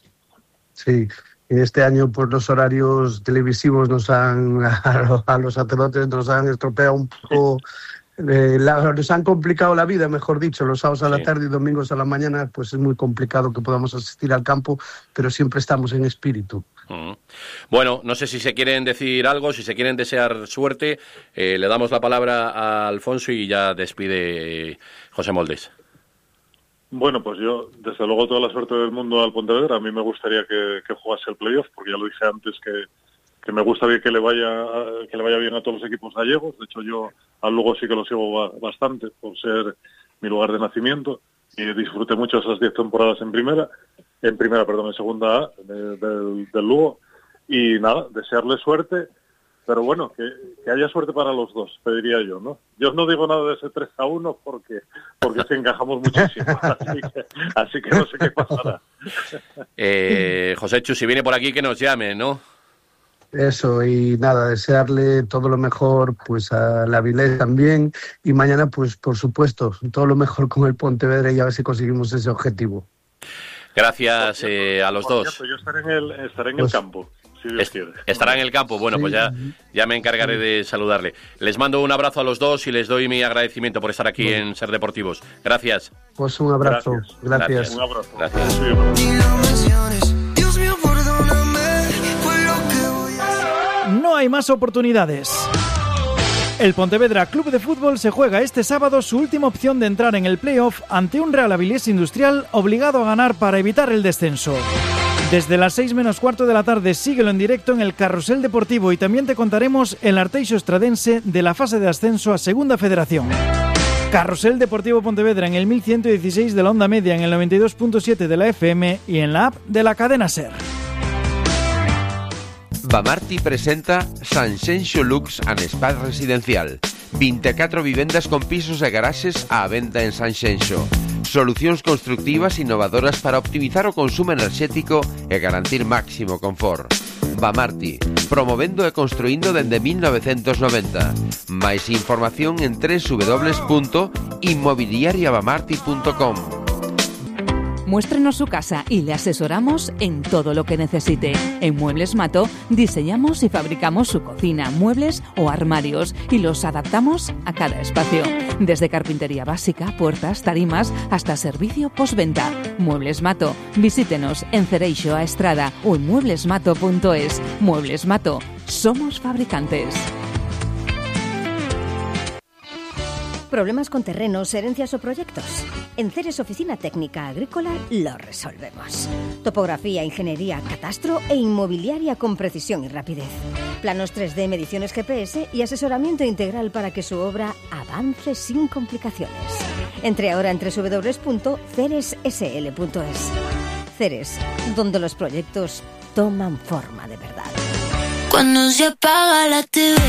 Sí. Este año, pues los horarios televisivos a los sacerdotes nos han estropeado un poco, nos han complicado la vida, mejor dicho. Los sábados a la tarde y domingos a la mañana, pues es muy complicado que podamos asistir al campo, pero siempre estamos en espíritu. Uh-huh. Bueno, no sé si se quieren decir algo, si se quieren desear suerte. Le damos la palabra a Alfonso y ya despide José Moldes. Bueno, pues yo, desde luego, toda la suerte del mundo al Pontevedra. A mí me gustaría que jugase el playoff, porque ya lo dije antes que me gusta bien que le vaya bien a todos los equipos gallegos. De hecho, yo al Lugo sí que lo sigo bastante, por ser mi lugar de nacimiento, y disfruté mucho esas 10 temporadas en segunda A del Lugo. Y nada, desearle suerte. Pero bueno, que haya suerte para los dos, pediría yo, ¿no? Yo no digo nada de ese 3-1 porque sí encajamos muchísimo, así que no sé qué pasará. José Chu, si viene por aquí que nos llame, ¿no? Eso, y nada, desearle todo lo mejor pues a la Avilés también, y mañana pues por supuesto, todo lo mejor con el Pontevedra y a ver si conseguimos ese objetivo. Gracias a los dos. Cierto, yo estaré en el campo. Si Dios quiere. Estará en el campo. Bueno, pues ya me encargaré de saludarle. Les mando un abrazo a los dos y les doy mi agradecimiento por estar aquí en Ser Deportivos. Gracias. Pues un abrazo. Gracias. Un abrazo. Gracias. No hay más oportunidades. El Pontevedra Club de Fútbol se juega este sábado su última opción de entrar en el playoff ante un Real Avilés Industrial obligado a ganar para evitar el descenso. Desde las 6 menos cuarto de la tarde síguelo en directo en el Carrusel Deportivo, y también te contaremos el Arteixo Estradense de la fase de ascenso a Segunda Federación. Carrusel Deportivo Pontevedra en el 1116 de la onda media, en el 92.7 de la FM y en la app de la cadena SER. Bamarti presenta Sanxenxo Lux and Spa Residencial. 24 vivendas con pisos e garaxes á venda en Sanxenxo. Solucións constructivas innovadoras para optimizar o consumo enerxético e garantir máximo confort. Bamarti, promovendo e construindo dende 1990. Máis información en www.inmobiliariabamarti.com. Muéstrenos su casa y le asesoramos en todo lo que necesite. En Muebles Mato diseñamos y fabricamos su cocina, muebles o armarios, y los adaptamos a cada espacio. Desde carpintería básica, puertas, tarimas, hasta servicio postventa. Muebles Mato. Visítenos en Cereixo a Estrada o en mueblesmato.es. Muebles Mato. Somos fabricantes. ¿Problemas con terrenos, herencias o proyectos? En Ceres Oficina Técnica Agrícola lo resolvemos. Topografía, ingeniería, catastro e inmobiliaria con precisión y rapidez. Planos 3D, mediciones GPS y asesoramiento integral para que su obra avance sin complicaciones. Entre ahora en www.ceressl.es. Ceres, donde los proyectos toman forma de verdad. Cuando se apaga la TV.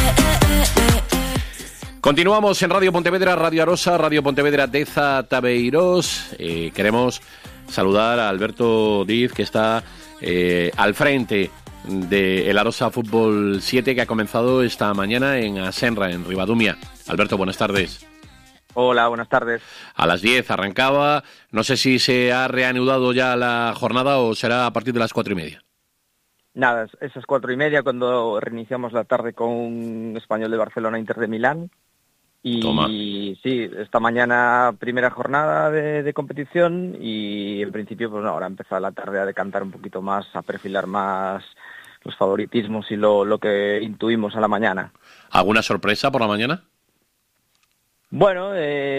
Continuamos en Radio Pontevedra, Radio Arosa, Radio Pontevedra Deza Tabeiros. Queremos saludar a Alberto Diz, que está al frente del Arosa Fútbol 7, que ha comenzado esta mañana en Asenra, en Ribadumia. Alberto, buenas tardes. Hola, buenas tardes. A las 10 arrancaba. No sé si se ha reanudado ya la jornada o será a partir de las 4:30. Nada, esas 4:30 cuando reiniciamos la tarde con un Español de Barcelona, Inter de Milán. Y Toma. Sí, esta mañana primera jornada de competición y en principio pues ahora empezar la tarde a decantar un poquito más, a perfilar más los favoritismos y lo que intuimos a la mañana. ¿Alguna sorpresa por la mañana? Bueno,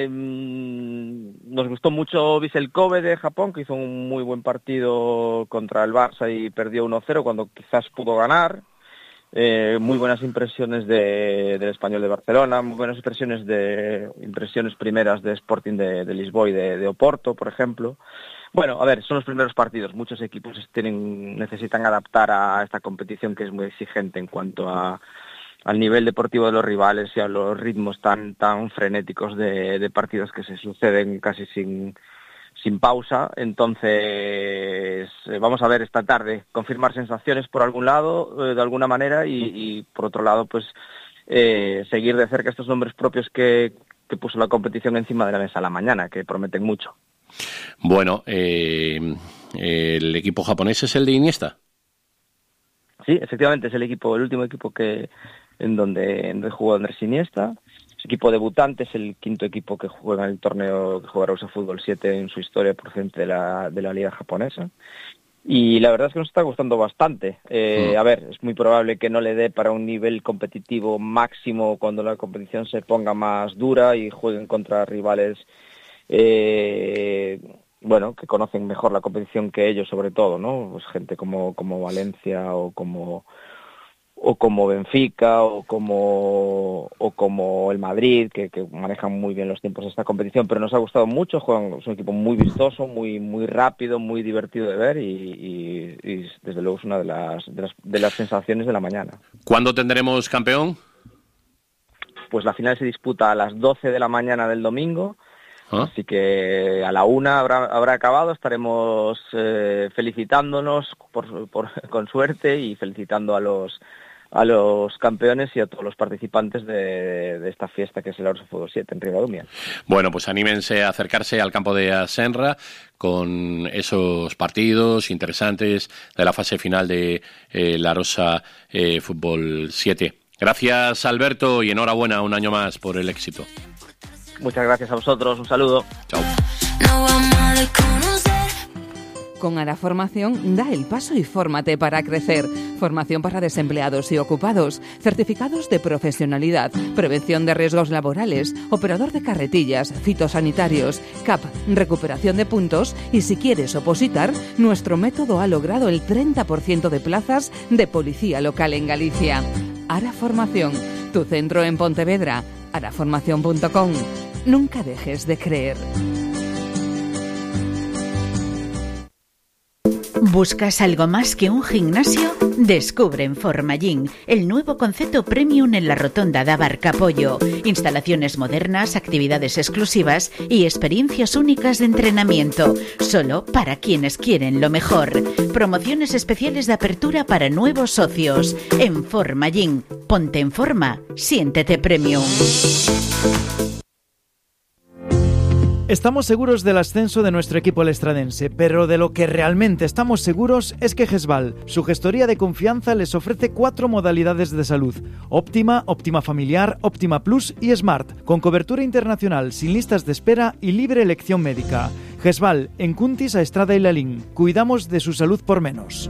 nos gustó mucho Vissel Kobe de Japón, que hizo un muy buen partido contra el Barça y perdió 1-0 cuando quizás pudo ganar. Muy buenas impresiones del Español de Barcelona, muy buenas impresiones primeras de Sporting de Lisboa y de Oporto, por ejemplo. Bueno, a ver, son los primeros partidos. Muchos equipos necesitan adaptar a esta competición que es muy exigente en cuanto al nivel deportivo de los rivales y a los ritmos tan frenéticos de partidos que se suceden casi sin pausa. Entonces vamos a ver esta tarde, confirmar sensaciones por algún lado, de alguna manera, y por otro lado pues seguir de cerca estos nombres propios que puso la competición encima de la mesa a la mañana, que prometen mucho. Bueno, ¿el equipo japonés es el de Iniesta? Sí, efectivamente, es el último equipo en donde jugó Andrés Iniesta. Su equipo debutante es el quinto equipo que juega en el torneo que jugará USA Fútbol 7 en su historia procedente de la liga japonesa. Y la verdad es que nos está gustando bastante. A ver, es muy probable que no le dé para un nivel competitivo máximo cuando la competición se ponga más dura y jueguen contra rivales bueno, que conocen mejor la competición que ellos, sobre todo, ¿no? Pues gente como Valencia o como Benfica o como el Madrid, que manejan muy bien los tiempos de esta competición, pero nos ha gustado mucho. Es un equipo muy vistoso, muy rápido, muy divertido de ver y desde luego es una de las sensaciones de la mañana. ¿Cuándo tendremos campeón? Pues la final se disputa a las 12 de la mañana del domingo. Así que a la 1 habrá acabado, estaremos felicitándonos con suerte y felicitando a los campeones y a todos los participantes de esta fiesta que es el USA Fútbol 7 en Ribadumia. Bueno, pues anímense a acercarse al campo de Asenra con esos partidos interesantes de la fase final de la USA Fútbol 7. Gracias, Alberto, y enhorabuena un año más por el éxito. Muchas gracias a vosotros, un saludo. Chao. Con Ara Formación, da el paso y fórmate para crecer. Formación para desempleados y ocupados, certificados de profesionalidad, prevención de riesgos laborales, operador de carretillas, fitosanitarios, CAP, recuperación de puntos y si quieres opositar, nuestro método ha logrado el 30% de plazas de policía local en Galicia. Ara Formación, tu centro en Pontevedra, araformación.com. Nunca dejes de creer. ¿Buscas algo más que un gimnasio? Descubre en Formagym el nuevo concepto premium en la rotonda de Abarcapollo. Instalaciones modernas, actividades exclusivas y experiencias únicas de entrenamiento, solo para quienes quieren lo mejor. Promociones especiales de apertura para nuevos socios. En Formagym, ponte en forma, siéntete premium. Estamos seguros del ascenso de nuestro equipo lestradense, pero de lo que realmente estamos seguros es que GESVAL, su gestoría de confianza, les ofrece 4 modalidades de salud: Óptima, Óptima Familiar, Óptima Plus y Smart, con cobertura internacional, sin listas de espera y libre elección médica. GESVAL, en Cuntis, a Estrada y Lalín. Cuidamos de su salud por menos.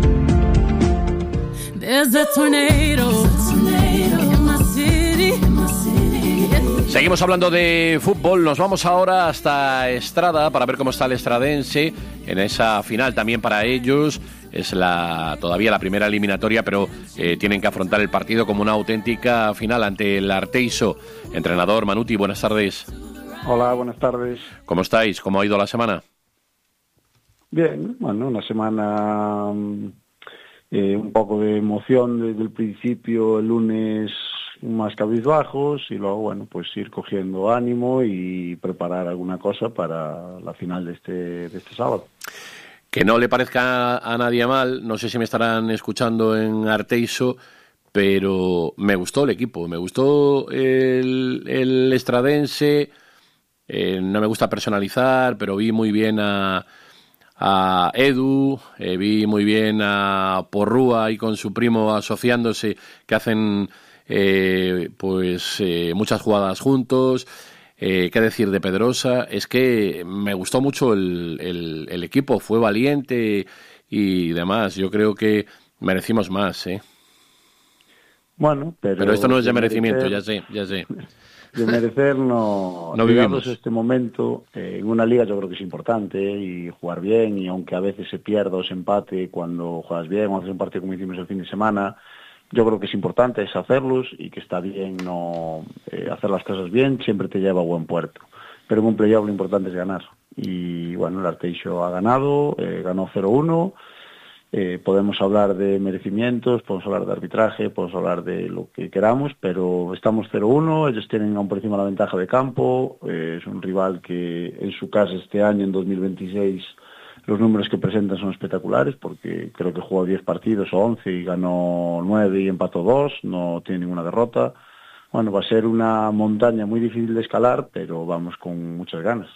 Seguimos hablando de fútbol, nos vamos ahora hasta Estrada para ver cómo está el estradense en esa final también para ellos. Es todavía la primera eliminatoria, pero tienen que afrontar el partido como una auténtica final ante el Arteiso. Entrenador Manuti, buenas tardes. Hola, buenas tardes. ¿Cómo estáis? ¿Cómo ha ido la semana? Bien, bueno, una semana un poco de emoción desde el principio, el lunes más cabizbajos y luego, bueno, pues ir cogiendo ánimo y preparar alguna cosa para la final de este sábado. Que no le parezca a nadie mal, no sé si me estarán escuchando en Arteiso, pero me gustó el equipo, me gustó el estradense, no me gusta personalizar, pero vi muy bien a a Edu, vi muy bien a Porrúa ahí con su primo asociándose, que hacen muchas jugadas juntos. Qué decir de Pedrosa. Es que me gustó mucho el equipo, fue valiente y demás. Yo creo que merecimos más, Bueno, pero esto no es de merecimiento, ya sé. De merecer no vivimos. Este momento en una liga yo creo que es importante y jugar bien, y aunque a veces se pierda o se empate cuando juegas bien o haces un partido como hicimos el fin de semana, yo creo que es importante es hacerlos, y que está bien no hacer las cosas bien siempre te lleva a buen puerto, pero en un playoff lo importante es ganar, y bueno, el Arteixo ha ganado, ganó 0-1. Podemos hablar de merecimientos, podemos hablar de arbitraje, podemos hablar de lo que queramos, pero estamos 0-1, ellos tienen aún por encima la ventaja de campo, es un rival que en su casa este año, en 2026, los números que presentan son espectaculares, porque creo que jugó 10 partidos o 11 y ganó 9 y empató 2, no tiene ninguna derrota. Bueno, va a ser una montaña muy difícil de escalar, pero vamos con muchas ganas.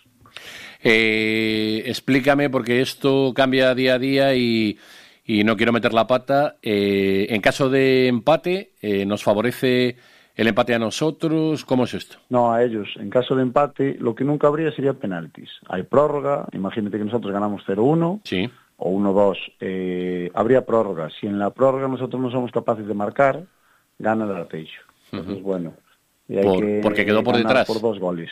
Explícame, porque esto cambia día a día y no quiero meter la pata. En caso de empate, ¿nos favorece el empate a nosotros? ¿Cómo es esto? No, a ellos. En caso de empate, lo que nunca habría sería penaltis. Hay prórroga, imagínate que nosotros ganamos 0-1 sí, o 1-2. Habría prórroga. Si en la prórroga nosotros no somos capaces de marcar, gana el Arteixo. Entonces, bueno. Y hay porque quedó por detrás. Por 2 goles.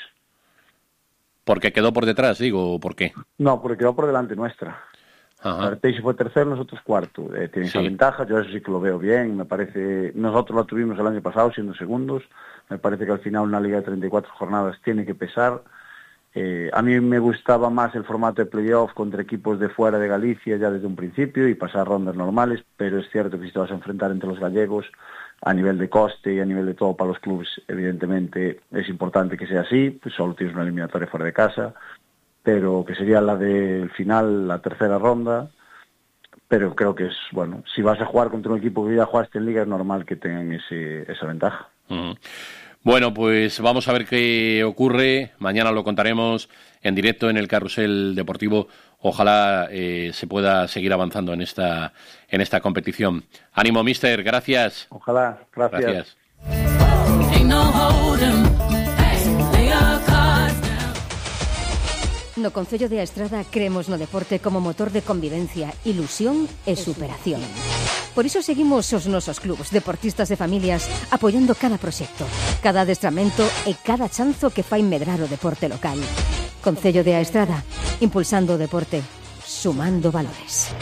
Porque quedó por detrás, digo, ¿por qué? No, porque quedó por delante nuestra. Arteixo fue tercero, nosotros cuarto. Tiene esa ventaja, yo eso sí que lo veo bien. Me parece, nosotros lo tuvimos el año pasado siendo segundos. Me parece que al final una liga de 34 jornadas tiene que pesar. A mí me gustaba más el formato de playoff contra equipos de fuera de Galicia ya desde un principio y pasar rondas normales, pero es cierto que si te vas a enfrentar entre los gallegos, a nivel de coste y a nivel de todo para los clubes, evidentemente es importante que sea así, pues solo tienes una eliminatoria fuera de casa, pero que sería la del final, la tercera ronda, pero creo que es, bueno, si vas a jugar contra un equipo que ya jugaste en Liga es normal que tengan esa ventaja. Bueno, pues vamos a ver qué ocurre, mañana lo contaremos en directo en el Carrusel Deportivo, ojalá se pueda seguir avanzando en esta competición. Ánimo, míster, gracias. Ojalá, gracias. No Concello de Estrada creemos no deporte como motor de convivencia, ilusión e superación. Por iso seguimos os nosos clubs, deportistas e familias, apoiando cada proxecto, cada adestramento e cada chanzo que fai medrar o deporte local. Concello de Estrada, impulsando o deporte, sumando valores.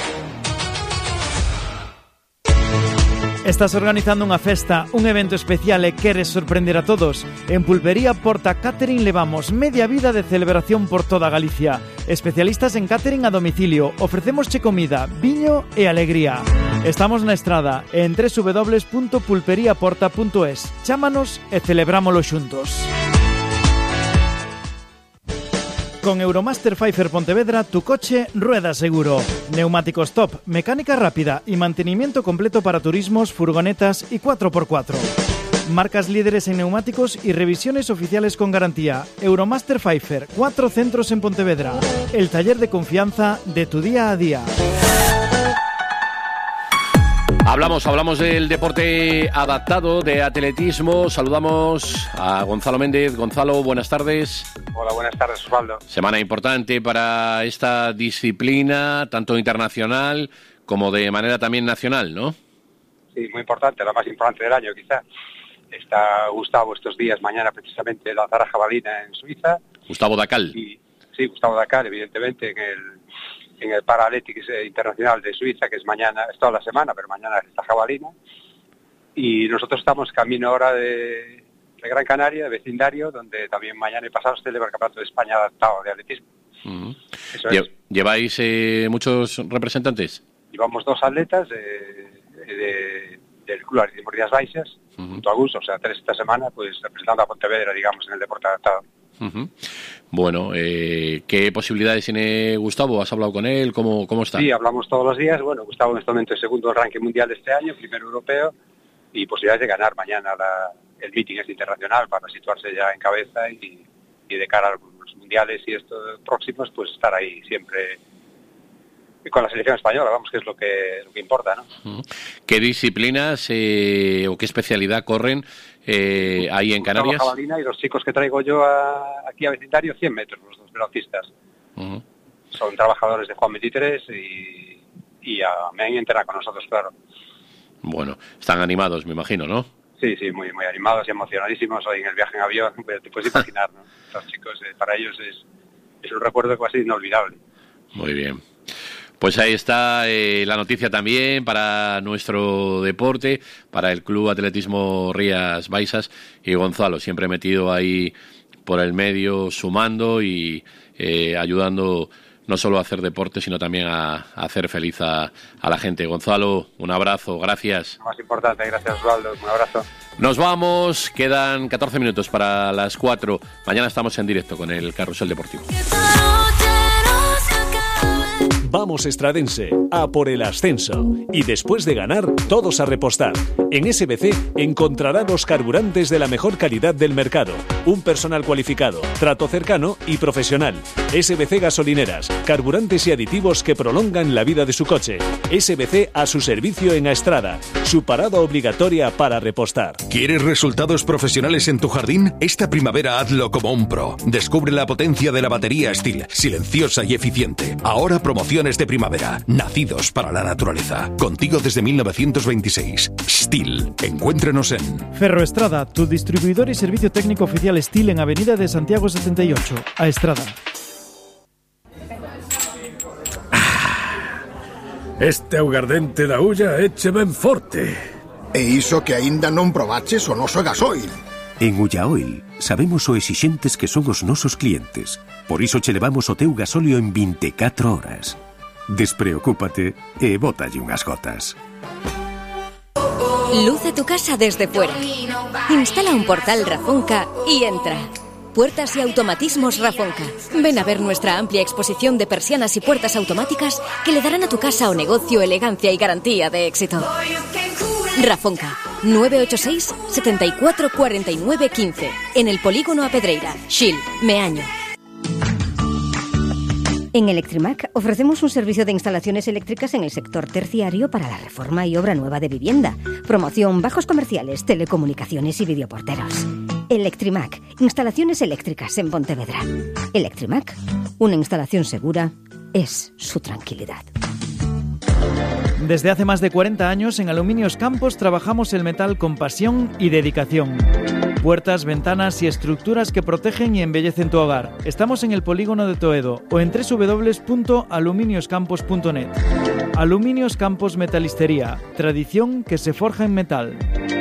Estás organizando unha festa, un evento especial e queres sorprender a todos? En Pulpería Porta Catering levamos media vida de celebración por toda Galicia. Especialistas en catering a domicilio, ofrecémosche comida, viño e alegría. Estamos na Estrada, en www.pulperiaporta.es. Chámanos e celebrámolo xuntos. Con Euromaster Pfeiffer Pontevedra, tu coche rueda seguro. Neumáticos top, mecánica rápida y mantenimiento completo para turismos, furgonetas y 4x4. Marcas líderes en neumáticos y revisiones oficiales con garantía. Euromaster Pfeiffer, 4 centros en Pontevedra. El taller de confianza de tu día a día. Hablamos del deporte adaptado, de atletismo. Saludamos a Gonzalo Méndez. Gonzalo, buenas tardes. Hola, buenas tardes, Osvaldo. Semana importante para esta disciplina, tanto internacional como de manera también nacional, ¿no? Sí, muy importante, la más importante del año, quizá. Está Gustavo estos días, mañana precisamente, lanzará jabalina en Suiza. Gustavo Dacal. Sí, Gustavo Dacal, evidentemente, en el Paralympics Internacional de Suiza, que es mañana, es toda la semana, pero mañana es esta jabalina. Y nosotros estamos camino ahora de Gran Canaria, de vecindario, donde también mañana y pasado se celebra el Campeonato de España adaptado de atletismo. Eso es. ¿Lleváis muchos representantes? Llevamos 2 atletas del Club Atletismo Rías Baixas, junto a Gus, o sea, 3 esta semana, pues representando a Pontevedra, digamos, en el deporte adaptado. Bueno, ¿qué posibilidades tiene Gustavo? ¿Has hablado con él? ¿Cómo está? Sí, hablamos todos los días. Bueno, Gustavo en este momento es segundo ranking mundial de este año, primero europeo, y posibilidades de ganar mañana el meeting internacional para situarse ya en cabeza y de cara a los mundiales y estos próximos, pues estar ahí siempre con la selección española, vamos, que es lo que importa, ¿no? ¿Qué disciplinas o qué especialidad corren ahí en Canarias? Jabalina, y los chicos que traigo yo aquí a vecindario, 100 metros, los dos velocistas. Son trabajadores de Juan 23 y me han enterado con nosotros, claro. Bueno, están animados, me imagino, ¿no? Sí, muy, muy animados y emocionadísimos hoy en el viaje en avión, te puedes imaginar, ¿no? Los chicos, para ellos es un recuerdo casi inolvidable. Muy bien. Pues ahí está la noticia también para nuestro deporte, para el Club Atletismo Rías Baixas, y Gonzalo, siempre metido ahí por el medio, sumando y ayudando no solo a hacer deporte, sino también a hacer feliz a la gente. Gonzalo, un abrazo, gracias. Lo más importante, gracias Osvaldo, un abrazo. Nos vamos, quedan 14 minutos para las 4. Mañana estamos en directo con el Carrusel Deportivo. Vamos Estradense, a por el ascenso. Y después de ganar, todos a repostar. En SBC encontrará los carburantes de la mejor calidad del mercado. Un personal cualificado, trato cercano y profesional. SBC Gasolineras, carburantes y aditivos que prolongan la vida de su coche. SBC a su servicio en Aestrada, su parada obligatoria para repostar. ¿Quieres resultados profesionales en tu jardín? Esta primavera hazlo como un pro. Descubre la potencia de la batería Stihl, silenciosa y eficiente. Ahora promociones de primavera, nacidos para la naturaleza. Contigo desde 1926. Stihl. Encuéntrenos en Ferroestrada, tu distribuidor y servicio técnico oficial Stihl en Avenida de Santiago 78, a Estrada. Este augardente da ulla eche ben forte. E iso que aínda non probaches o noso gasoil. En Ullaoil sabemos o exixentes que son os nosos clientes. Por iso che levamos o teu gasóleo en 24 horas. Despreocúpate e bótalle unhas gotas. Luce tu casa desde fuera. Instala un portal Rafonca y entra. Puertas y automatismos Rafonca. Ven a ver nuestra amplia exposición de persianas y puertas automáticas que le darán a tu casa o negocio elegancia y garantía de éxito. Rafonca, 986 74 49 15, en el Polígono A Pedreira, Xil, Meaño. En Electrimac ofrecemos un servicio de instalaciones eléctricas en el sector terciario para la reforma y obra nueva de vivienda, promoción, bajos comerciales, telecomunicaciones y videoporteros. Electrimac, instalaciones eléctricas en Pontevedra. Electrimac, una instalación segura es su tranquilidad. Desde hace más de 40 años en Aluminios Campos trabajamos el metal con pasión y dedicación. Puertas, ventanas y estructuras que protegen y embellecen tu hogar. Estamos en el Polígono de Toedo o en www.aluminioscampos.net. Aluminios Campos Metalistería, tradición que se forja en metal.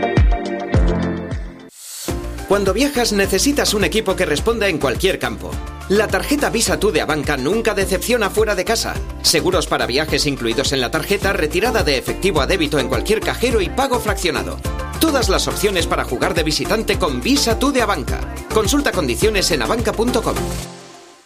Cuando viajas necesitas un equipo que responda en cualquier campo. La tarjeta Visa Tú de Abanca nunca decepciona fuera de casa. Seguros para viajes incluidos en la tarjeta, retirada de efectivo a débito en cualquier cajero y pago fraccionado. Todas las opciones para jugar de visitante con Visa Tú de Abanca. Consulta condiciones en abanca.com.